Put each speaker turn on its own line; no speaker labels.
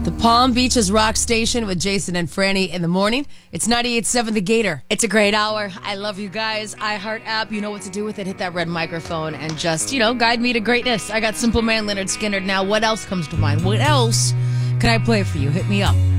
The Palm Beaches Rock Station with Jason and Franny in the morning. It's 98.7 The Gator.
It's a great hour. I love you guys. iHeart app, you know what to do with it. Hit that red microphone and just, guide me to greatness. I got Simple Man, Leonard Skinner. Now, what else comes to mind? What else can I play for you? Hit me up.